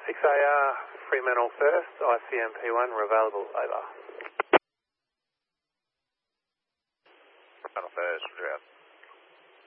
6AR, Fremantle first, ICMP1, we're available, over. Fremantle first, roger out.